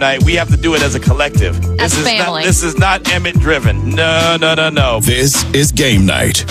We have to do it as a collective. As family. This is not Emmett driven. No. This is Game Night.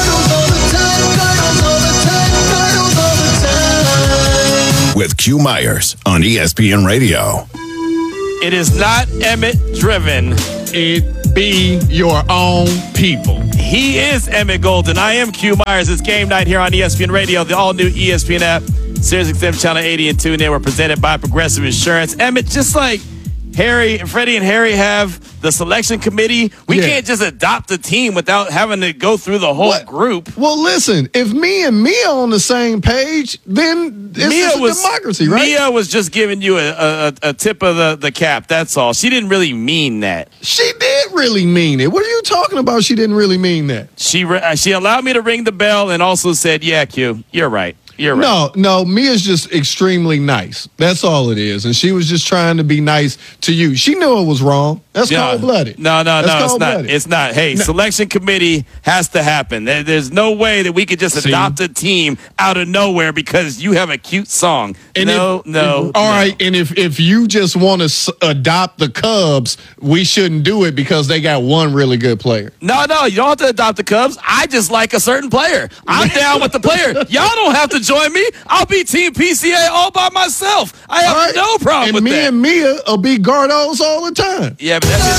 With Q Myers on ESPN Radio. It is not Emmett driven. It be your own people. He is Emmett Golden. I am Q Myers. It's Game Night here on ESPN Radio, the all-new ESPN app, SiriusXM Channel 80 and TuneIn. We're presented by Progressive Insurance. Emmett, just like Freddie and Harry have the selection committee, we can't just adopt a team without having to go through the whole group. Well, listen, if me and Mia on the same page, then it's a democracy, right? Mia was just giving you a tip of the cap. That's all. She didn't really mean that. She did really mean it. What are you talking about? She didn't really mean that. She allowed me to ring the bell and also said, yeah, Q, you're right. You're right. No, Mia's just extremely nice. That's all it is. And she was just trying to be nice to you. She knew it was wrong. That's cold-blooded. No, it's not. It's not. Hey, selection committee has to happen. There's no way that we could just adopt a team out of nowhere because you have a cute song. And All right, and if you just want to adopt the Cubs, we shouldn't do it because they got one really good player. No, you don't have to adopt the Cubs. I just like a certain player. I'm down with the player. Y'all don't have to join me. I'll be Team PCA all by myself. I have no problem with that. And me and Mia will be Gardos all the time. Yeah, but that's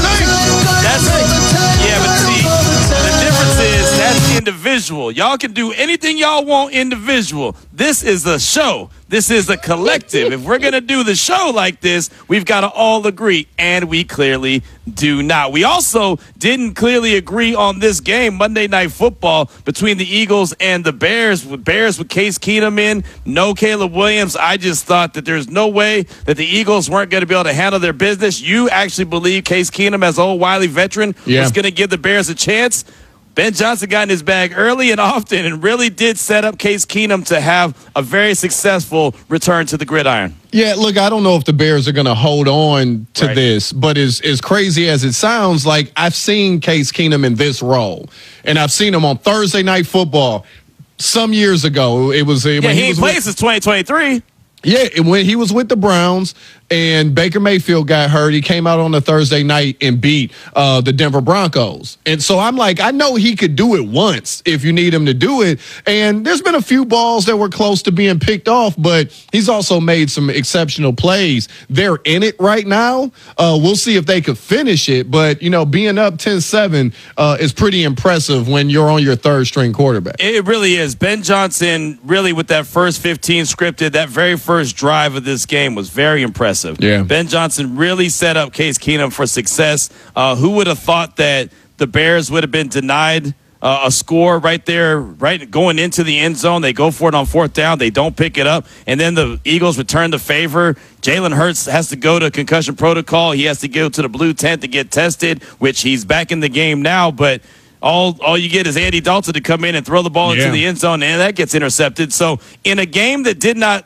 see, the difference is that's individual. Y'all can do anything y'all want individual. This is a show. This is a collective. If we're going to do the show like this, we've got to all agree, and we clearly do not. We also didn't clearly agree on this game, Monday Night Football, between the Eagles and the Bears. With Case Keenum in, no Caleb Williams. I just thought that there's no way that the Eagles weren't going to be able to handle their business. You actually believe Case Keenum, as an old wily veteran, was going to give the Bears a chance? Ben Johnson got in his bag early and often and really did set up Case Keenum to have a very successful return to the gridiron. Yeah, look, I don't know if the Bears are going to hold on to this, but as crazy as it sounds, like I've seen Case Keenum in this role, and I've seen him on Thursday Night Football some years ago. He ain't played since 2023. Yeah, and when he was with the Browns and Baker Mayfield got hurt, he came out on a Thursday night and beat the Denver Broncos. And so I'm like, I know he could do it once if you need him to do it. And there's been a few balls that were close to being picked off, but he's also made some exceptional plays. They're in it right now. We'll see if they could finish it. But, being up 10-7 is pretty impressive when you're on your third-string quarterback. It really is. Ben Johnson, really, with that first 15 scripted, that very first drive of this game was very impressive. Yeah. Ben Johnson really set up Case Keenum for success. Who would have thought that the Bears would have been denied a score right there, right going into the end zone? They go for it on fourth down. They don't pick it up. And then the Eagles return the favor. Jalen Hurts has to go to concussion protocol. He has to go to the blue tent to get tested, which he's back in the game now. But all you get is Andy Dalton to come in and throw the ball into the end zone, and that gets intercepted. So in a game that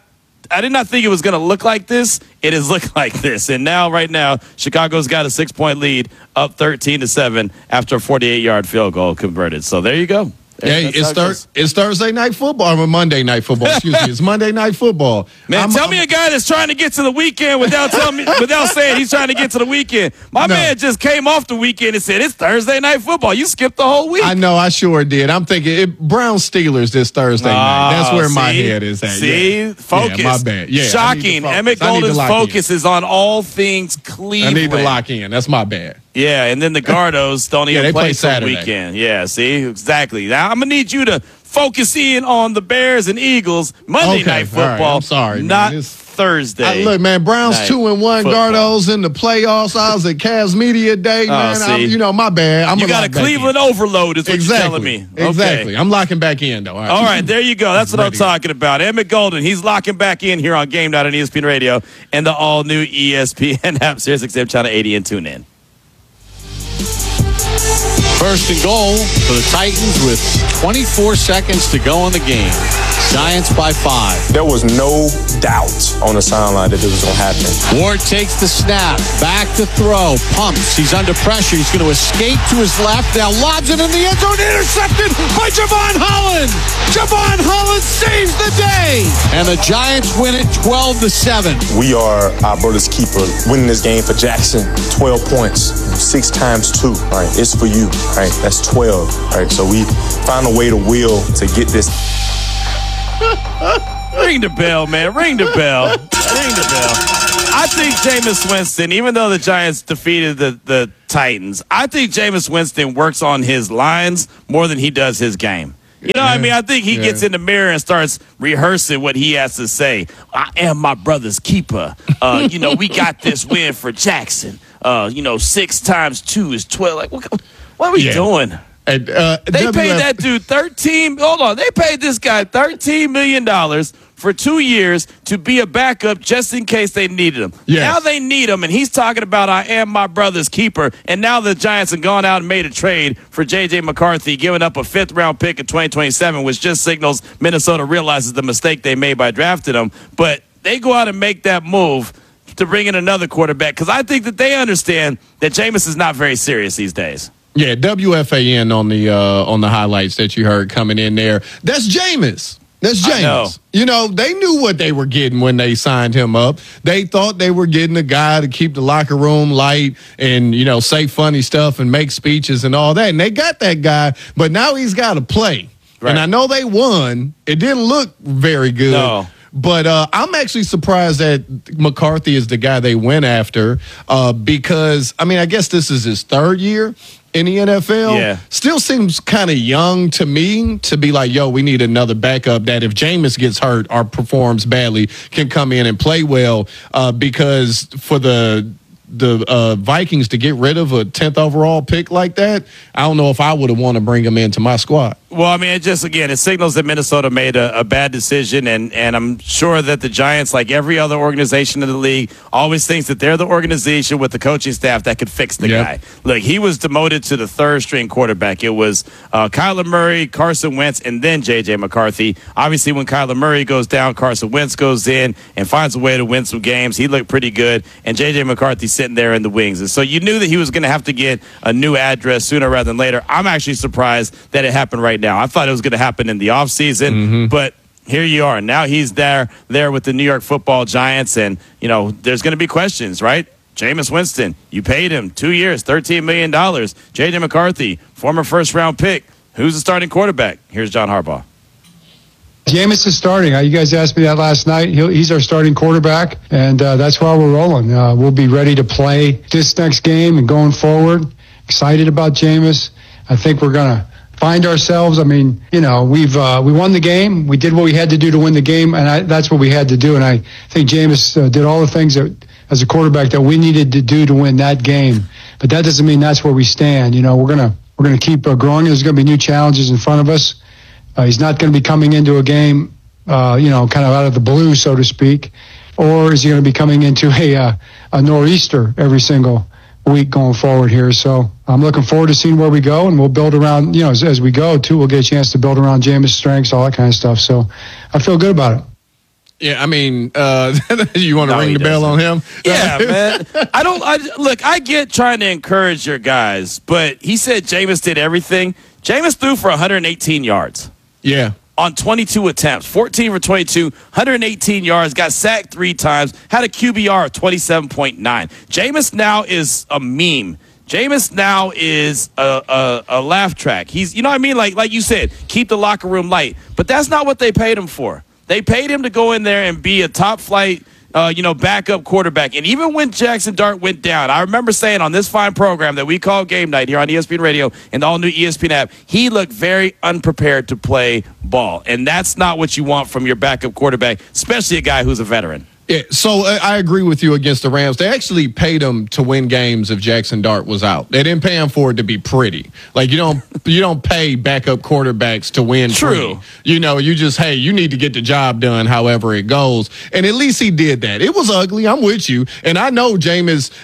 I did not think it was going to look like this. It has looked like this. And right now, Chicago's got a 6-point lead, up 13-7 after a 48-yard field goal converted. So there you go. It's Thursday Night Football, or Monday Night Football. Excuse me. It's Monday Night Football. Man, tell me a guy that's trying to get to the weekend without saying he's trying to get to the weekend. My man just came off the weekend and said it's Thursday Night Football. You skipped the whole week. I know, I sure did. I'm thinking Browns Steelers this Thursday night. That's where my head is at. Focus. Yeah, my bad. Yeah, shocking. Emmett Golden's focus is on all things Cleveland. I need to lock in. That's my bad. Yeah, and then the Gardos don't even play Saturday weekend. Yeah, see? Exactly. Now, I'm going to need you to focus in on the Bears and Eagles Monday Night Football. Right. I'm sorry, not Thursday. Look, man, Browns 2-1, Gardos in the playoffs. I was at Cavs Media Day, man. My bad. You got a Cleveland overload is what you're telling me. Exactly. I'm locking back in, though. All right, there you go. That's what I'm talking about. Emmett Golden, he's locking back in here on Game Night on ESPN Radio and the all-new ESPN app, SiriusXM Channel 80 and TuneIn. First and goal for the Titans with 24 seconds to go in the game. Giants by 5. There was no doubt on the sideline that this was going to happen. Ward takes the snap, back to throw, pumps. He's under pressure. He's going to escape to his left. Now lobs it in the end zone, intercepted by Javon Holland. Javon Holland saves the day, and the Giants win it 12-7. We are our brother's keeper. Winning this game for Jackson, 12 points, 6 times 2. Right, it's for you. Right, that's 12. Right, so we found a way to will to get this. Ring the bell, man. Ring the bell. Ring the bell. I think Jameis Winston, even though the Giants defeated the Titans, I think Jameis Winston works on his lines more than he does his game. You know what I mean? I think he gets in the mirror and starts rehearsing what he has to say. I am my brother's keeper. We got this win for Jackson. 6 times 2 is 12. Like, what are we doing? They paid that dude They paid this guy $13 million for 2 years to be a backup just in case they needed him. Yes. Now they need him, and he's talking about I am my brother's keeper. And now the Giants have gone out and made a trade for J.J. McCarthy, giving up a 5th-round pick in 2027, which just signals Minnesota realizes the mistake they made by drafting him. But they go out and make that move to bring in another quarterback because I think that they understand that Jameis is not very serious these days. Yeah, WFAN on the highlights that you heard coming in there. That's Jameis. That's Jameis. They knew what they were getting when they signed him up. They thought they were getting a guy to keep the locker room light and, say funny stuff and make speeches and all that. And they got that guy, but now he's got to play. Right. And I know they won. It didn't look very good. No. But I'm actually surprised that McCarthy is the guy they went after because, I guess this is his 3rd year in the NFL. Yeah. Still seems kind of young to me to be like, we need another backup that if Jameis gets hurt or performs badly can come in and play well because for the Vikings to get rid of a 10th overall pick like that, I don't know if I would have wanted to bring him into my squad. Well, it signals that Minnesota made a bad decision, and I'm sure that the Giants, like every other organization in the league, always thinks that they're the organization with the coaching staff that could fix the guy. Look, he was demoted to the 3rd-string quarterback. It was Kyler Murray, Carson Wentz, and then J.J. McCarthy. Obviously, when Kyler Murray goes down, Carson Wentz goes in and finds a way to win some games. He looked pretty good, and J.J. McCarthy sitting there in the wings. And so you knew that he was going to have to get a new address sooner rather than later. I'm actually surprised that it happened right now. I thought it was going to happen in the offseason, but here you are. Now he's there with the New York Football Giants, and, there's going to be questions, right? Jameis Winston, you paid him 2 years, $13 million. J.J. McCarthy, former 1st-round pick. Who's the starting quarterback? Here's John Harbaugh. Jameis is starting. You guys asked me that last night. He's our starting quarterback, and that's why we're rolling. We'll be ready to play this next game and going forward. Excited about Jameis. I think we're going to find ourselves. We won the game. We did what we had to do to win the game, and that's what we had to do. And I think Jameis did all the things that, as a quarterback, that we needed to do to win that game. But that doesn't mean that's where we stand. We're gonna keep growing. There's going to be new challenges in front of us. He's not going to be coming into a game, kind of out of the blue, so to speak, or is he going to be coming into a nor'easter every single week going forward here? So I'm looking forward to seeing where we go, and we'll build around, as we go too. We'll get a chance to build around Jameis' strengths, all that kind of stuff. So I feel good about it. Yeah, you want to ring the bell on him? Yeah, man. I get trying to encourage your guys, but he said Jameis did everything. Jameis threw for 118 yards. Yeah. On 22 attempts, 14 for 22, 118 yards, got sacked 3 times, had a QBR of 27.9. Jameis now is a meme. Jameis now is a laugh track. He's, like you said, keep the locker room light. But that's not what they paid him for. They paid him to go in there and be a top flight backup quarterback. And even when Jackson Dart went down, I remember saying on this fine program that we call Game Night here on ESPN Radio and the all-new ESPN app, he looked very unprepared to play ball. And that's not what you want from your backup quarterback, especially a guy who's a veteran. Yeah, so I agree with you against the Rams. They actually paid him to win games if Jackson Dart was out. They didn't pay him for it to be pretty. Like you don't pay backup quarterbacks to win. True. Pretty. You just you need to get the job done however it goes. And at least he did that. It was ugly. I'm with you. And I know Jameis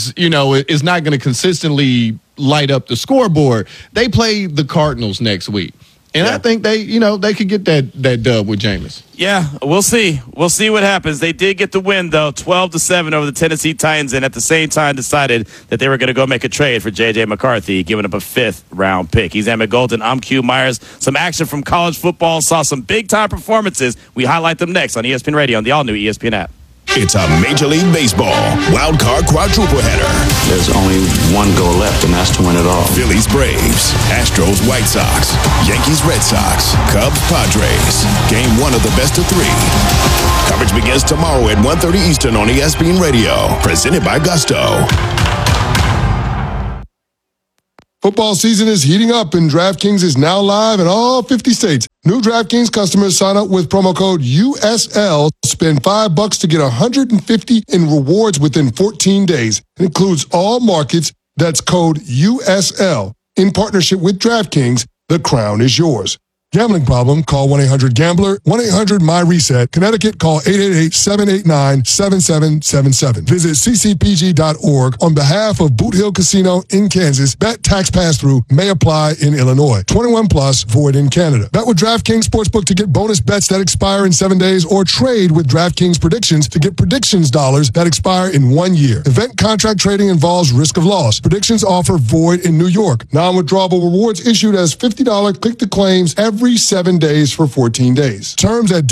is not going to consistently light up the scoreboard. They play the Cardinals next week. And I think they could get that dub with Jameis. Yeah, we'll see. We'll see what happens. They did get the win, though, 12-7 over the Tennessee Titans, and at the same time decided that they were going to go make a trade for J.J. McCarthy, giving up a 5th-round pick. He's Emmett Golden. I'm Q Myers. Some action from college football. Saw some big-time performances. We highlight them next on ESPN Radio on the all-new ESPN app. It's a Major League Baseball wild card quadruple header. There's only one goal left, and that's to win it all. Phillies, Braves, Astros, White Sox, Yankees, Red Sox, Cubs, Padres. Game 1 of the best of 3. Coverage begins tomorrow at 1:30 Eastern on ESPN Radio. Presented by Gusto. Football season is heating up, and DraftKings is now live in all 50 states. New DraftKings customers sign up with promo code USL. Spend $5 to get $150 in rewards within 14 days. It includes all markets. That's code USL. In partnership with DraftKings, the crown is yours. Gambling problem? Call 1-800-GAMBLER. 1-800-MY-RESET. Connecticut, call 888-789-7777. Visit ccpg.org on behalf of Boot Hill Casino in Kansas. Bet tax pass-through may apply in Illinois. 21 plus, void in Canada. Bet with DraftKings Sportsbook to get bonus bets that expire in 7 days, or trade with DraftKings Predictions to get predictions dollars that expire in 1 year. Event contract trading involves risk of loss. Predictions offer void in New York. Non-withdrawable rewards issued as $50 click-to-claims every 7 days for 14 days. Terms at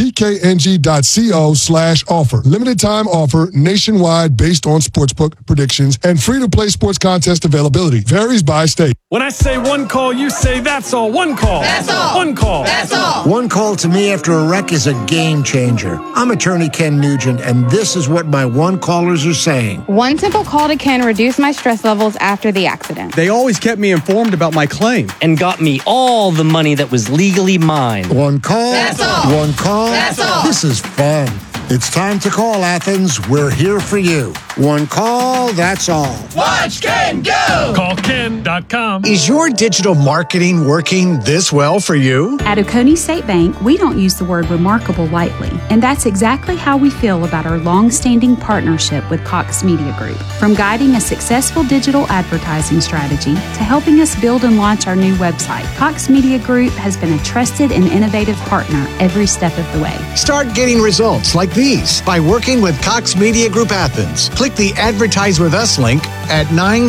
dkng.co/offer. Limited time offer nationwide based on sportsbook predictions and free-to-play sports contest availability. Varies by state. When I say one call, you say that's all. One call. That's all. One call. That's all. One call to me after a wreck is a game changer. I'm attorney Ken Nugent, and this is what my one callers are saying. One simple call to Ken reduced my stress levels after the accident. They always kept me informed about my claim and got me all the money that was legally mine. One call. That's all. One call. That's all. This is fun. It's time to call, Athens. We're here for you. One call, that's all. Watch Ken go! CallKen.com. Is your digital marketing working this well for you? At Oconee State Bank, we don't use the word remarkable lightly, and that's exactly how we feel about our long-standing partnership with Cox Media Group. From guiding a successful digital advertising strategy to helping us build and launch our new website, Cox Media Group has been a trusted and innovative partner every step of the way. Start getting results like these by working with Cox Media Group Athens. Click the Advertise With Us link at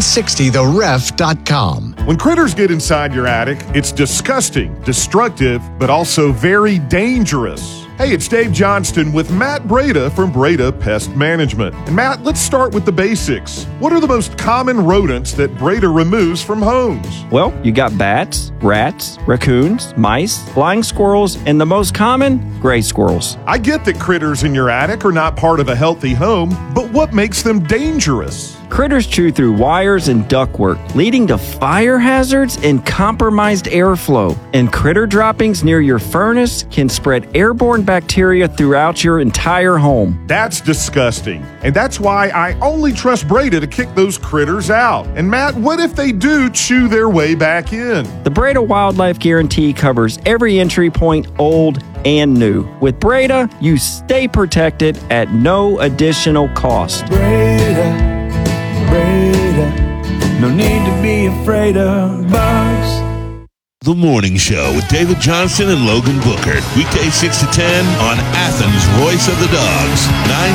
960theref.com. When critters get inside your attic, it's disgusting, destructive, but also very dangerous. Hey, it's Dave Johnston with Matt Breda from Breda Pest Management. And Matt, let's start with the basics. What are the most common rodents that Breda removes from homes? Well, you got bats, rats, raccoons, mice, flying squirrels, and the most common, gray squirrels. I get that critters in your attic are not part of a healthy home, but what makes them dangerous? Critters chew through wires and ductwork, leading to fire hazards and compromised airflow. And critter droppings near your furnace can spread airborne bacteria throughout your entire home. That's disgusting. And that's why I only trust Breda to kick those critters out. And Matt, what if they do chew their way back in? The Breda Wildlife Guarantee covers every entry point, old and new. With Breda, you stay protected at no additional cost. Breda, no need to be afraid of bugs. The Morning Show with David Johnston and Logan Booker. Weekday 6 to 10 on Athens' Voice of the Dogs,